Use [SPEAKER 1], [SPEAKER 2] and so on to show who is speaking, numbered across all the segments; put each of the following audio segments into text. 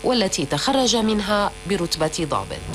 [SPEAKER 1] والتي تخرج منها برتبة ضابط.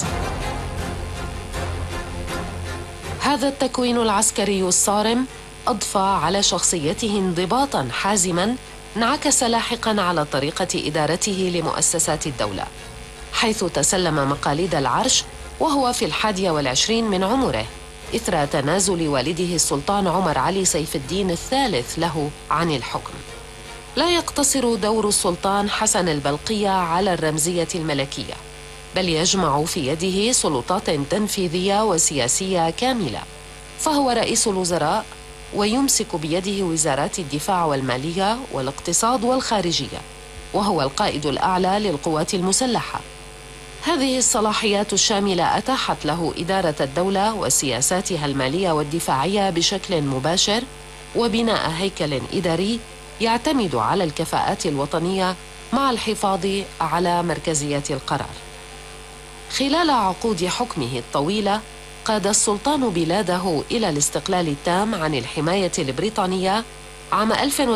[SPEAKER 1] هذا التكوين العسكري الصارم أضفى على شخصيته انضباطاً حازماً انعكس لاحقاً على طريقة إدارته لمؤسسات الدولة، حيث تسلم مقاليد العرش وهو في 21 من عمره إثر تنازل والده السلطان عمر علي سيف الدين الثالث له عن الحكم. لا يقتصر دور السلطان حسن البلقية على الرمزية الملكية، بل يجمع في يده سلطات تنفيذية وسياسية كاملة، فهو رئيس الوزراء ويمسك بيده وزارات الدفاع والمالية والاقتصاد والخارجية، وهو القائد الأعلى للقوات المسلحة. هذه الصلاحيات الشاملة أتاحت له إدارة الدولة وسياساتها المالية والدفاعية بشكل مباشر، وبناء هيكل إداري يعتمد على الكفاءات الوطنية مع الحفاظ على مركزية القرار. خلال عقود حكمه الطويلة قاد السلطان بلاده إلى الاستقلال التام عن الحماية البريطانية عام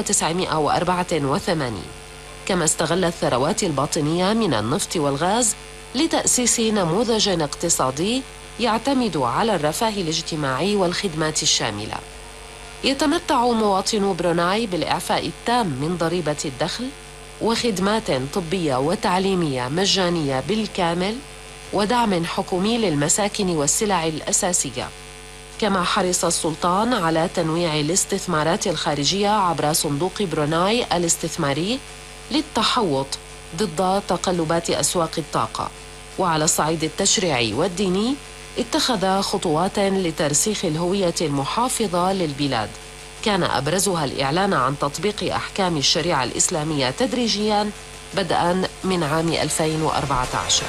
[SPEAKER 1] 1984، كما استغل الثروات الباطنية من النفط والغاز لتأسيس نموذج اقتصادي يعتمد على الرفاه الاجتماعي والخدمات الشاملة. يتمتع مواطنو بروناي بالإعفاء التام من ضريبة الدخل وخدمات طبية وتعليمية مجانية بالكامل ودعم حكومي للمساكن والسلع الأساسية. كما حرص السلطان على تنويع الاستثمارات الخارجية عبر صندوق بروناي الاستثماري للتحوط ضد تقلبات أسواق الطاقة. وعلى الصعيد التشريعي والديني اتخذ خطوات لترسيخ الهوية المحافظة للبلاد، كان أبرزها الإعلان عن تطبيق أحكام الشريعة الإسلامية تدريجياً بدءاً من عام 2014.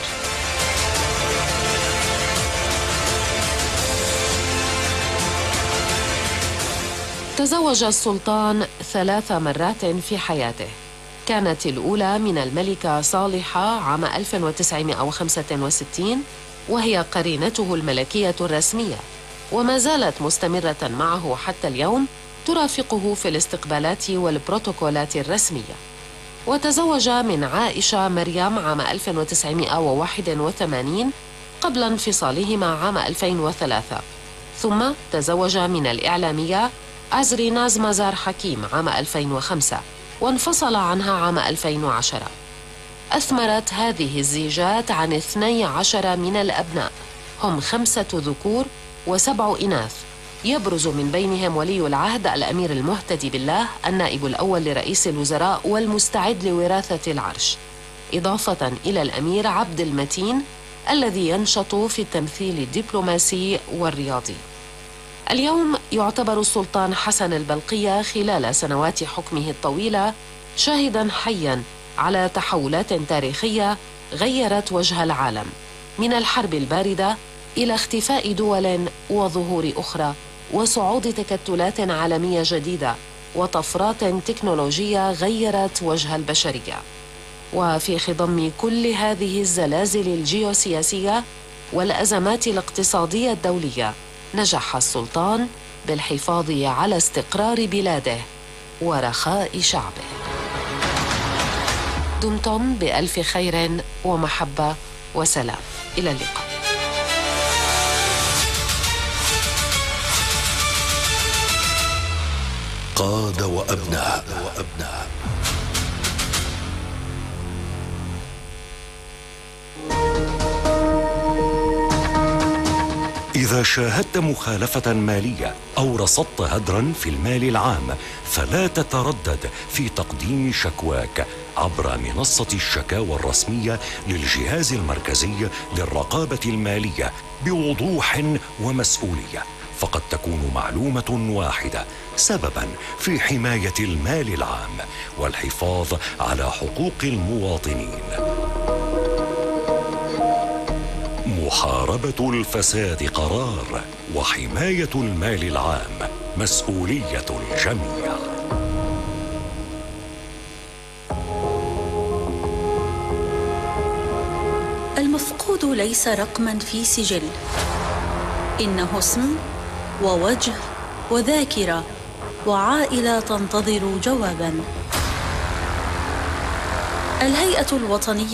[SPEAKER 1] تزوج السلطان 3 مرات في حياته، كانت الأولى من الملكة صالحة عام 1965 وهي قرينته الملكية الرسمية، وما زالت مستمرة معه حتى اليوم ترافقه في الاستقبالات والبروتوكولات الرسمية. وتزوج من عائشة مريم عام 1981 قبل انفصالهما عام 2003، ثم تزوج من الإعلامية عزريناز مزار حكيم عام 2005 وانفصل عنها عام 2010. أثمرت هذه الزيجات عن 12 من الأبناء، هم 5 ذكور و7 إناث، يبرز من بينهم ولي العهد الأمير المهتدي بالله النائب الأول لرئيس الوزراء والمستعد لوراثة العرش، إضافة إلى الأمير عبد المتين الذي ينشط في التمثيل الدبلوماسي والرياضي. اليوم يعتبر السلطان حسن البلقية خلال سنوات حكمه الطويلة شاهداً حياً على تحولات تاريخية غيرت وجه العالم، من الحرب الباردة إلى اختفاء دول وظهور أخرى وصعود تكتلات عالمية جديدة وطفرات تكنولوجية غيرت وجه البشرية. وفي خضم كل هذه الزلازل الجيوسياسية والأزمات الاقتصادية الدولية نجح السلطان بالحفاظ على استقرار بلاده ورخاء شعبه. دمتم بألف خير ومحبة وسلام، إلى اللقاء.
[SPEAKER 2] قاد وأبناء. إذا شاهدت مخالفة مالية أو رصدت هدرا في المال العام فلا تتردد في تقديم شكواك عبر منصة الشكاوى الرسمية للجهاز المركزي للرقابة المالية بوضوح ومسؤولية، فقد تكون معلومة واحدة سببا في حماية المال العام والحفاظ على حقوق المواطنين. محاربة الفساد قرار، وحماية المال العام مسؤولية الجميع.
[SPEAKER 3] المفقود ليس رقما في سجل، إنه اسم ووجه وذاكرة وعائلة تنتظر جوابا. الهيئة الوطنية